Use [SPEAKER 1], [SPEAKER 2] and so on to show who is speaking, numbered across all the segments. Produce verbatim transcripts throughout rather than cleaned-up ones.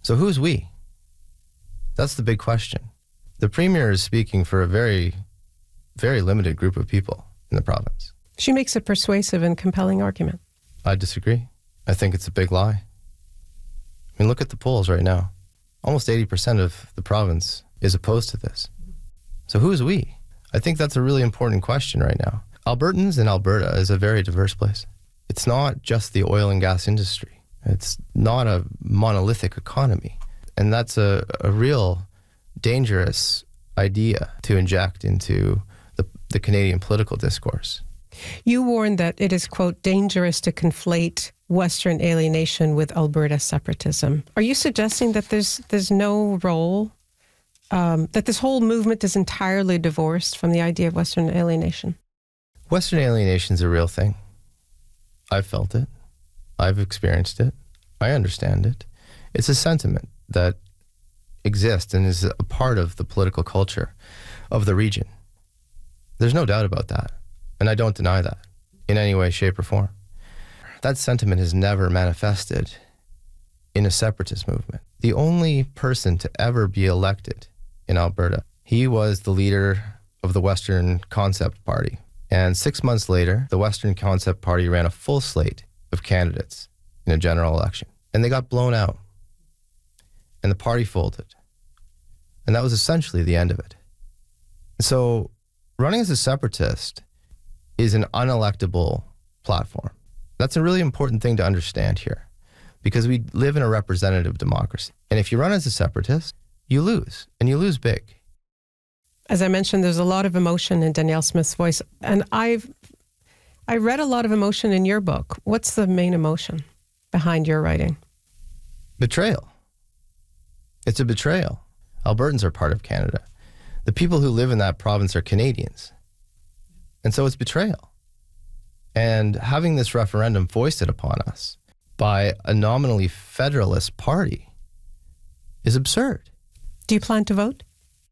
[SPEAKER 1] So who's we? That's the big question. The Premier is speaking for a very, very limited group of people in the province.
[SPEAKER 2] She makes a persuasive and compelling argument.
[SPEAKER 1] I disagree. I think it's a big lie. I mean, look at the polls right now. Almost eighty percent of the province is opposed to this. So who's we? I think that's a really important question right now. Albertans and Alberta is a very diverse place. It's not just the oil and gas industry. It's not a monolithic economy. And that's a, a real dangerous idea to inject into the, the Canadian political discourse.
[SPEAKER 2] You warn that it is, quote, dangerous to conflate Western alienation with Alberta separatism. Are you suggesting that there's there's no role, um, that this whole movement is entirely divorced from the idea of Western alienation?
[SPEAKER 1] Western alienation is a real thing. I've felt it. I've experienced it. I understand it. It's a sentiment that exists and is a part of the political culture of the region. There's no doubt about that. And I don't deny that in any way, shape, or form. That sentiment has never manifested in a separatist movement. The only person to ever be elected in Alberta, he was the leader of the Western Concept Party. And six months later, the Western Concept Party ran a full slate of candidates in a general election. And they got blown out. And the party folded. And that was essentially the end of it. So running as a separatist is an unelectable platform. That's a really important thing to understand here, because we live in a representative democracy. And if you run as a separatist, you lose, and you lose big.
[SPEAKER 2] As I mentioned, there's a lot of emotion in Danielle Smith's voice, and I've I read a lot of emotion in your book. What's the main emotion behind your writing?
[SPEAKER 1] Betrayal. It's a betrayal. Albertans are part of Canada. The people who live in that province are Canadians. And so it's betrayal. And having this referendum foisted upon us by a nominally federalist party is absurd.
[SPEAKER 2] Do you plan to vote?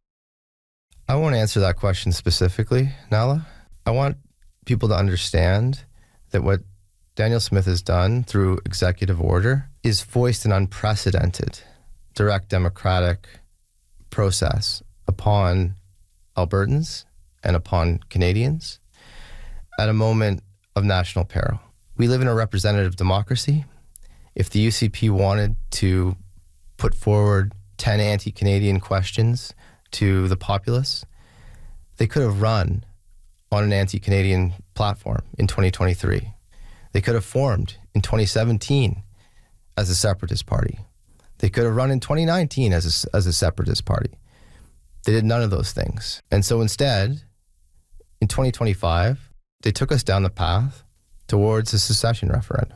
[SPEAKER 1] I won't answer that question specifically, Nala. I want people to understand that what Danielle Smith has done through executive order is foist an unprecedented direct democratic process upon Albertans and upon Canadians at a moment of national peril. We live in a representative democracy. If the U C P wanted to put forward ten anti-Canadian questions to the populace, they could have run on an anti-Canadian platform in twenty twenty-three. They could have formed in twenty seventeen as a separatist party. They could have run in twenty nineteen as a, as a separatist party. They did none of those things. And so instead, in twenty twenty-five, they took us down the path towards a secession referendum.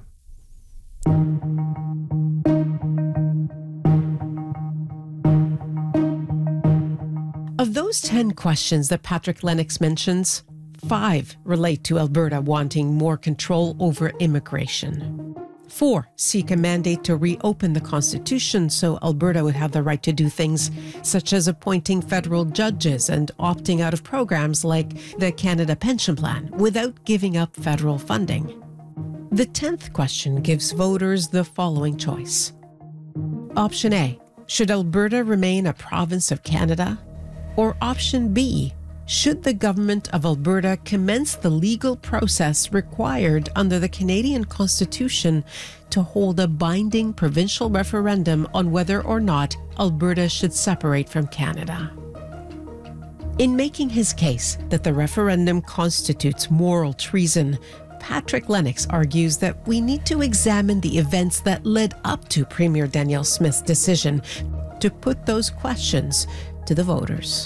[SPEAKER 2] Of those ten questions that Patrick Lennox mentions, five relate to Alberta wanting more control over immigration. Four seek a mandate to reopen the Constitution so Alberta would have the right to do things such as appointing federal judges and opting out of programs like the Canada Pension Plan without giving up federal funding. The tenth question gives voters the following choice. Option A, should Alberta remain a province of Canada? Or option B, should the government of Alberta commence the legal process required under the Canadian Constitution to hold a binding provincial referendum on whether or not Alberta should separate from Canada? In making his case that the referendum constitutes moral treason, Patrick Lennox argues that we need to examine the events that led up to Premier Danielle Smith's decision to put those questions to the voters.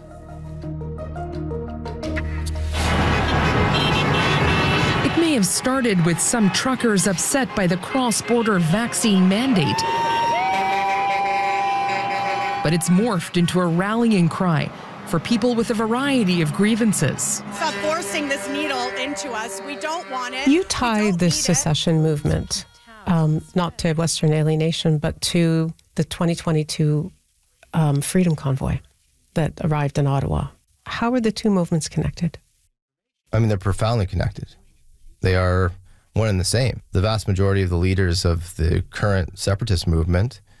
[SPEAKER 3] It may have started with some truckers upset by the cross-border vaccine mandate, but it's morphed into a rallying cry for people with a variety of grievances.
[SPEAKER 4] Stop forcing this needle into us. We don't want it.
[SPEAKER 2] You tie the secession movement, um, not to Western alienation, but to the twenty twenty-two um, Freedom Convoy that arrived in Ottawa. How are the two movements connected?
[SPEAKER 1] I mean, they're profoundly connected. They are one and the same. The vast majority of the leaders of the current separatist movement